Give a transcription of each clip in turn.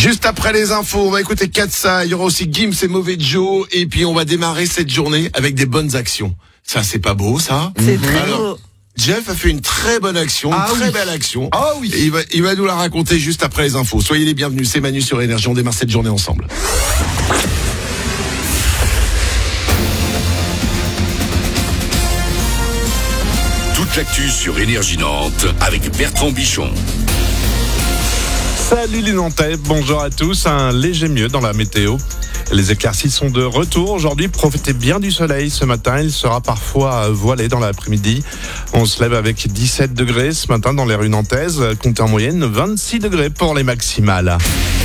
Juste après les infos, on va écouter Katsa, il y aura aussi Gims et Mauvais Joe, et puis on va démarrer cette journée avec des bonnes actions. Ça, c'est pas beau, ça? C'est très beau. Jeff a fait une très bonne action, très belle action. Ah oui. Et il va nous la raconter juste après les infos. Soyez les bienvenus, c'est Manu sur Énergie, on démarre cette journée ensemble. Toute l'actu sur Énergie Nantes avec Bertrand Bichon. Salut les Nantais, bonjour à tous, un léger mieux dans la météo. Les éclaircies sont de retour aujourd'hui, profitez bien du soleil ce matin, il sera parfois voilé dans l'après-midi. On se lève avec 17 degrés ce matin dans les rues nantaises, comptez en moyenne 26 degrés pour les maximales.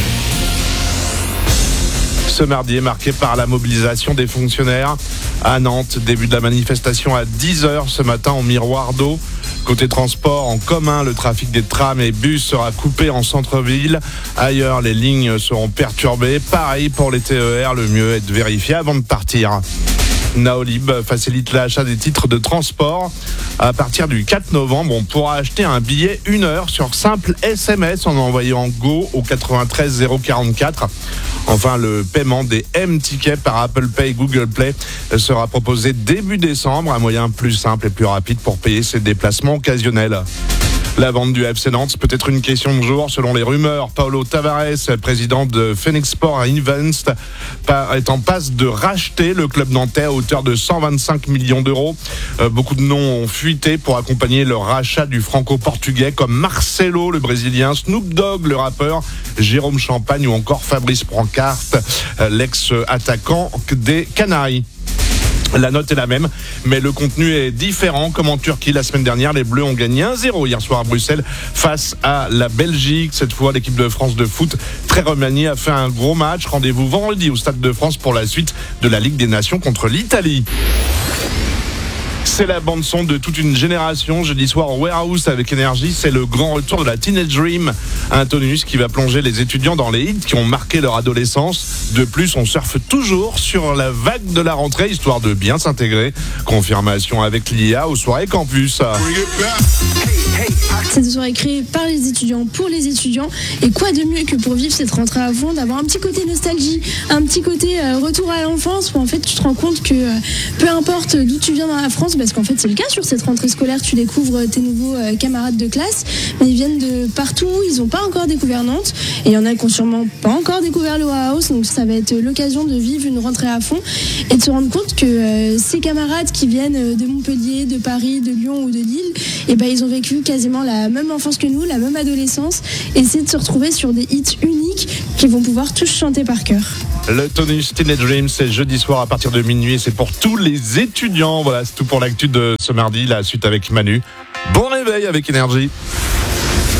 Ce mardi est marqué par la mobilisation des fonctionnaires. À Nantes, début de la manifestation à 10h ce matin au miroir d'eau. Côté transport en commun, le trafic des trams et bus sera coupé en centre-ville. Ailleurs, les lignes seront perturbées. Pareil pour les TER, le mieux est de vérifier avant de partir. Naolib facilite l'achat des titres de transport. À partir du 4 novembre, on pourra acheter un billet 1 heure sur simple SMS en envoyant Go au 93 044. Enfin, le paiement des M-Tickets par Apple Pay et Google Play sera proposé début décembre, un moyen plus simple et plus rapide pour payer ses déplacements occasionnels. La vente du FC Nantes peut être une question de jour selon les rumeurs. Paulo Tavares, président de Phoenix Sport Invest, est en passe de racheter le club nantais à hauteur de 125 millions d'euros. Beaucoup de noms ont fuité pour accompagner le rachat du franco-portugais comme Marcelo, le brésilien, Snoop Dogg, le rappeur, Jérôme Champagne ou encore Fabrice Brancart, l'ex-attaquant des Canaries. La note est la même, mais le contenu est différent. Comme en Turquie la semaine dernière, les Bleus ont gagné 1-0 hier soir à Bruxelles face à la Belgique. Cette fois, l'équipe de France de foot, très remaniée, a fait un gros match. Rendez-vous vendredi au Stade de France pour la suite de la Ligue des Nations contre l'Italie. C'est la bande-son de toute une génération. Jeudi soir au Warehouse avec Énergie, c'est le grand retour de la Teenage Dream. Un tonus qui va plonger les étudiants dans les hits qui ont marqué leur adolescence. De plus, on surfe toujours sur la vague de la rentrée, histoire de bien s'intégrer. Confirmation avec l'IA aux soirées campus. C'est une soirée créée par les étudiants, pour les étudiants. Et quoi de mieux que pour vivre cette rentrée à fond, d'avoir un petit côté nostalgie, un petit côté retour à l'enfance, où en fait tu te rends compte que peu importe d'où tu viens dans la France, parce qu'en fait c'est le cas sur cette rentrée scolaire, tu découvres tes nouveaux camarades de classe, mais ils viennent de partout, ils n'ont pas encore découvert Nantes, et il y en a qui n'ont sûrement pas encore découvert le Warehouse, donc ça va être l'occasion de vivre une rentrée à fond et de se rendre compte que ces camarades qui viennent de Montpellier, de Paris, de Lyon ou de Lille, et ben ils ont vécu quasiment la même enfance que nous, la même adolescence, et c'est de se retrouver sur des hits uniques qu'ils vont pouvoir tous chanter par cœur. Le tonus Teenage Dream, c'est jeudi soir à partir de minuit, c'est pour tous les étudiants. Voilà, c'est tout pour l'actu de ce mardi, la suite avec Manu. Bon réveil avec Énergie.